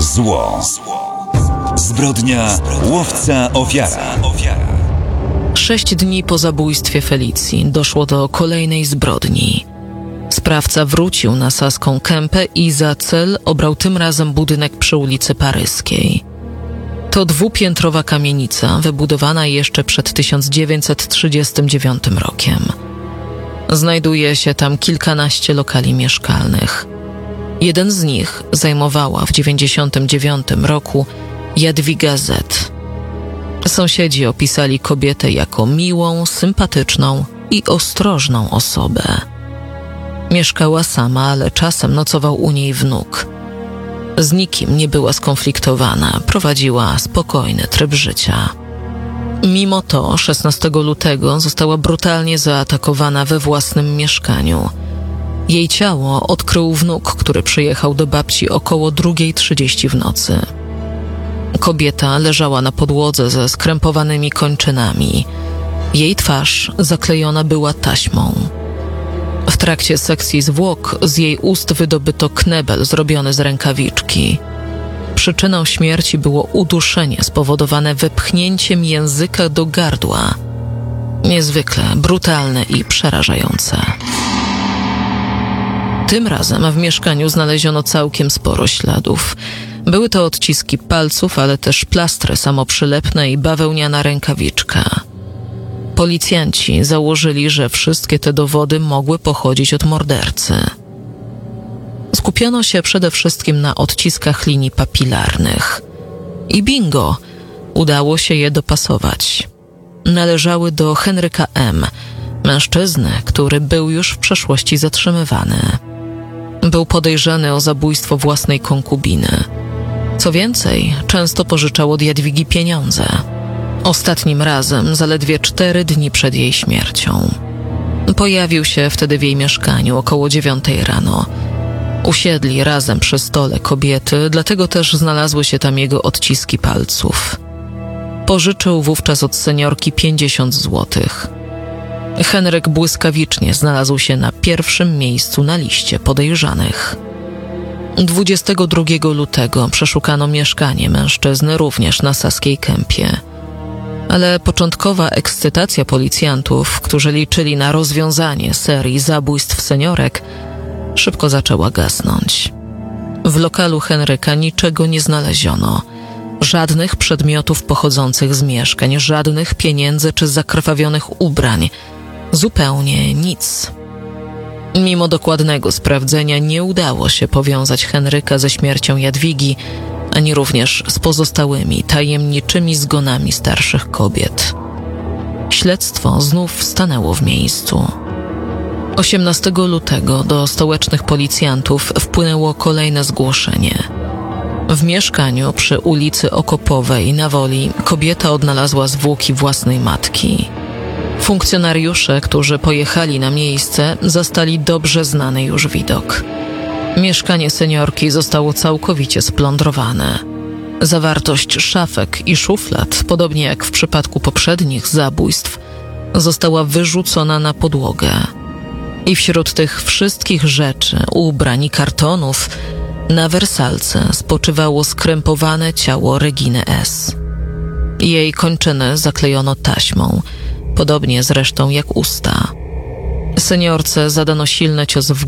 Zło. Zbrodnia, łowca, ofiara. 6 dni po zabójstwie Felicji doszło do kolejnej zbrodni. Sprawca wrócił na Saską Kępę i za cel obrał tym razem budynek przy ulicy Paryskiej. To dwupiętrowa kamienica wybudowana jeszcze przed 1939 rokiem. Znajduje się tam kilkanaście lokali mieszkalnych. Jeden z nich zajmowała w 1999 roku Jadwiga Z. Sąsiedzi opisali kobietę jako miłą, sympatyczną i ostrożną osobę. Mieszkała sama, ale czasem nocował u niej wnuk. Z nikim nie była skonfliktowana, prowadziła spokojny tryb życia. Mimo to 16 lutego została brutalnie zaatakowana we własnym mieszkaniu. Jej ciało odkrył wnuk, który przyjechał do babci około 2:30 w nocy. Kobieta leżała na podłodze ze skrępowanymi kończynami. Jej twarz zaklejona była taśmą. W trakcie sekcji zwłok z jej ust wydobyto knebel zrobiony z rękawiczki. Przyczyną śmierci było uduszenie spowodowane wepchnięciem języka do gardła. Niezwykle brutalne i przerażające. Tym razem w mieszkaniu znaleziono całkiem sporo śladów. Były to odciski palców, ale też plastry samoprzylepne i bawełniana rękawiczka. Policjanci założyli, że wszystkie te dowody mogły pochodzić od mordercy. Skupiono się przede wszystkim na odciskach linii papilarnych. I bingo! Udało się je dopasować. Należały do Henryka M., mężczyzny, który był już w przeszłości zatrzymywany. Był podejrzany o zabójstwo własnej konkubiny. Co więcej, często pożyczał od Jadwigi pieniądze. Ostatnim razem zaledwie 4 dni przed jej śmiercią. Pojawił się wtedy w jej mieszkaniu około 9 rano. Usiedli razem przy stole kobiety, dlatego też znalazły się tam jego odciski palców. Pożyczył wówczas od seniorki 50 złotych. Henryk błyskawicznie znalazł się na pierwszym miejscu na liście podejrzanych. 22 lutego przeszukano mieszkanie mężczyzny również na Saskiej Kępie. Ale początkowa ekscytacja policjantów, którzy liczyli na rozwiązanie serii zabójstw seniorek, szybko zaczęła gasnąć. W lokalu Henryka niczego nie znaleziono. Żadnych przedmiotów pochodzących z mieszkań, żadnych pieniędzy czy zakrwawionych ubrań. Zupełnie nic. Mimo dokładnego sprawdzenia nie udało się powiązać Henryka ze śmiercią Jadwigi, ani również z pozostałymi tajemniczymi zgonami starszych kobiet. Śledztwo znów stanęło w miejscu. 18 lutego do stołecznych policjantów wpłynęło kolejne zgłoszenie. W mieszkaniu przy ulicy Okopowej na Woli kobieta odnalazła zwłoki własnej matki. Funkcjonariusze, którzy pojechali na miejsce, zastali dobrze znany już widok. Mieszkanie seniorki zostało całkowicie splądrowane. Zawartość szafek i szuflad, podobnie jak w przypadku poprzednich zabójstw, została wyrzucona na podłogę. I wśród tych wszystkich rzeczy, ubrań i kartonów na wersalce spoczywało skrępowane ciało Reginy S. Jej kończyny zaklejono taśmą, podobnie zresztą jak usta. Seniorce zadano silny cios w